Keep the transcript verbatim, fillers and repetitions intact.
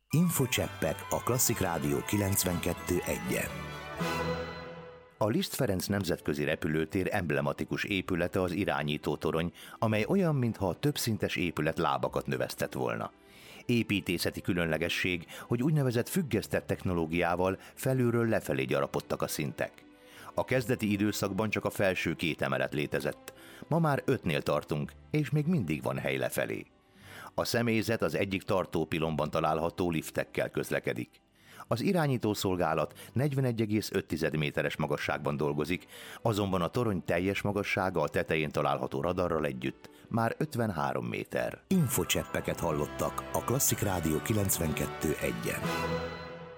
Infocseppek a Klasszik Rádió kilencvenkettő egyen. A Liszt Ferenc nemzetközi repülőtér emblematikus épülete az irányítótorony, amely olyan, mintha a többszintes épület lábakat növesztett volna. Építészeti különlegesség, hogy úgynevezett függesztett technológiával felülről lefelé gyarapodtak a szintek. A kezdeti időszakban csak a felső két emelet létezett. Ma már ötnél tartunk, és még mindig van hely lefelé. A személyzet az egyik tartópilonban található liftekkel közlekedik. Az irányítószolgálat negyvenegy egész öt méteres magasságban dolgozik, azonban a torony teljes magassága a tetején található radarral együtt már ötvenhárom méter. Infocseppeket hallottak a Klasszik Rádió kilencvenkettő egyen.